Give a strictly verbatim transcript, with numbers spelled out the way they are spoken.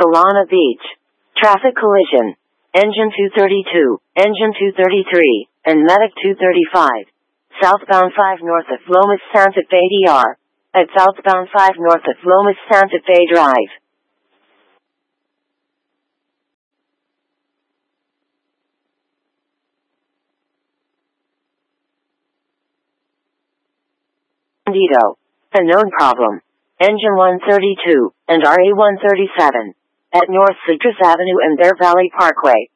Solana Beach. Traffic collision. Engine two thirty-two, Engine two thirty-three, and Medic two thirty-five. Southbound five north of Lomas Santa Fe D R. At southbound five north of Lomas Santa Fe Drive. Bandito. A known problem. Engine one thirty-two, and R A one thirty-seven. At North Citrus Avenue and Bear Valley Parkway.